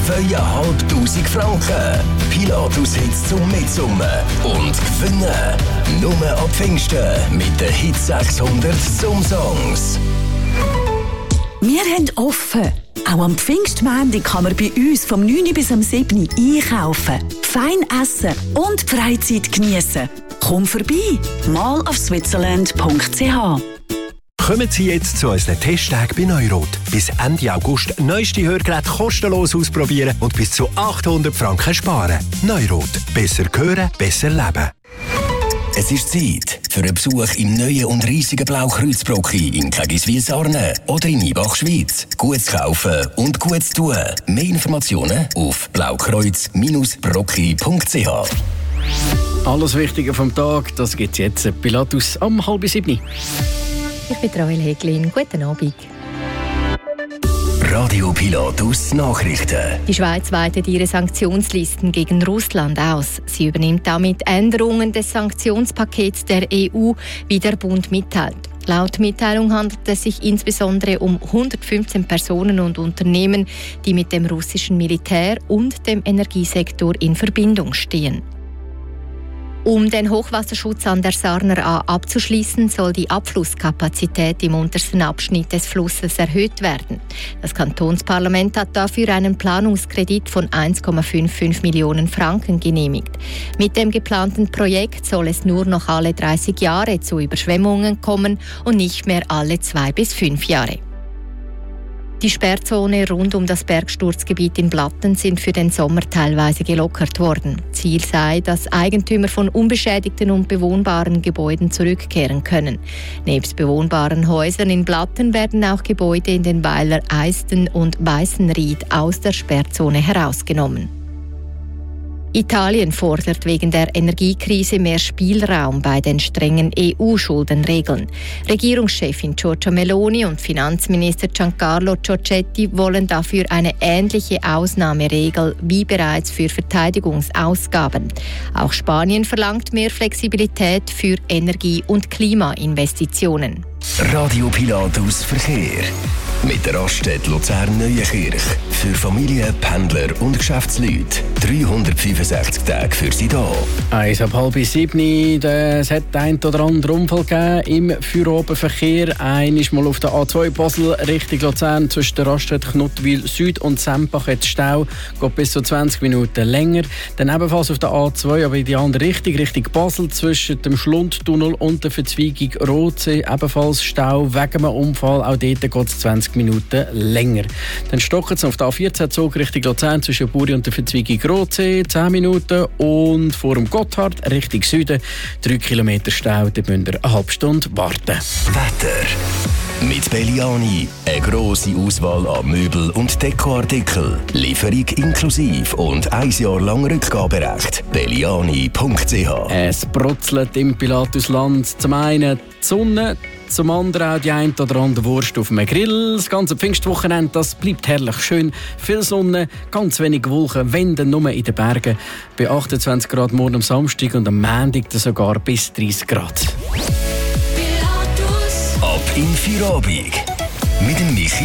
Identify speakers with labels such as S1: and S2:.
S1: 2'500 Franken. Pilatus-Hits zum Mitsummen und gewinnen. Nur ab Pfingsten mit den Hit 600 zum Songs.
S2: Wir haben offen. Auch am Pfingstmontag kann man bei uns vom 9 bis am 7 einkaufen, fein essen und die Freizeit geniessen. Komm vorbei, mal auf switzerland.ch.
S3: Kommen Sie jetzt zu unseren Testtagen bei Neurot. Bis Ende August neueste Hörgeräte kostenlos ausprobieren und bis zu 800 Franken sparen. Neurot. Besser hören, besser leben.
S1: Es ist Zeit für einen Besuch im neuen und riesigen Blaukreuzbrocki in Kägiswies-Arne oder in Ibach, Schweiz. Gut zu kaufen und gut zu tun. Mehr Informationen auf blaukreuz-brocki.ch.
S4: Alles Wichtige vom Tag, das gibt es jetzt. Pilatus am 6:30.
S5: Ich bin Rael Heglin. Guten Abend.
S1: Radio Pilatus Nachrichten.
S5: Die Schweiz weitet ihre Sanktionslisten gegen Russland aus. Sie übernimmt damit Änderungen des Sanktionspakets der EU, wie der Bund mitteilt. Laut Mitteilung handelt es sich insbesondere um 115 Personen und Unternehmen, die mit dem russischen Militär und dem Energiesektor in Verbindung stehen. Um den Hochwasserschutz an der Sarner A abzuschließen, soll die Abflusskapazität im untersten Abschnitt des Flusses erhöht werden. Das Kantonsparlament hat dafür einen Planungskredit von 1,55 Millionen Franken genehmigt. Mit dem geplanten Projekt soll es nur noch alle 30 Jahre zu Überschwemmungen kommen und nicht mehr alle 2 bis 5 Jahre. Die Sperrzone rund um das Bergsturzgebiet in Blatten sind für den Sommer teilweise gelockert worden. Ziel sei, dass Eigentümer von unbeschädigten und bewohnbaren Gebäuden zurückkehren können. Nebst bewohnbaren Häusern in Blatten werden auch Gebäude in den Weiler Eisten und Weißenried aus der Sperrzone herausgenommen. Italien fordert wegen der Energiekrise mehr Spielraum bei den strengen EU-Schuldenregeln. Regierungschefin Giorgia Meloni und Finanzminister Giancarlo Giorgetti wollen dafür eine ähnliche Ausnahmeregel wie bereits für Verteidigungsausgaben. Auch Spanien verlangt mehr Flexibilität für Energie- und Klimainvestitionen.
S1: Radio Pilatus Verkehr. Mit der Raststätte Luzern-Neuenkirch. Für Familien, Pendler und Geschäftsleute. 365 Tage für Sie da.
S4: 6:30. Es hat einen oder anderen Unfall gegeben im Feierabendverkehr. Einmal mal auf der A2 Basel Richtung Luzern zwischen der Raststätte Knottwil Süd und Sempach hat Stau. Geht bis zu 20 Minuten länger. Dann ebenfalls auf der A2, aber in die andere Richtung, Richtung Basel zwischen dem Schlundtunnel und der Verzweigung Rotsee. Ebenfalls Stau wegen einem Unfall. Auch dort geht es 20 Minuten länger. Dann stocken es auf der A14-Zug Richtung Luzern zwischen Buri und der Verzweigung Rotsee 10 Minuten und vor dem Gotthard Richtung Süden 3 Kilometer Stau. Da müsst ihr eine halbe Stunde warten.
S1: Wetter. Mit Belliani. Eine grosse Auswahl an Möbel- und Dekoartikeln. Lieferung inklusive und 1 Jahr lang Rückgaberecht. Belliani.ch.
S4: Es brutzelt im Pilatusland. Zum einen die Sonne, zum anderen auch die ein oder andere Wurst auf einem Grill. Das ganze Pfingstwochenende, das bleibt herrlich schön. Viel Sonne, ganz wenig Wolken, wenn dann nur in den Bergen. Bei 28 Grad morgen am Samstag und am Montag sogar bis 30 Grad.
S1: Ab in Feierabend. Mit dem Michi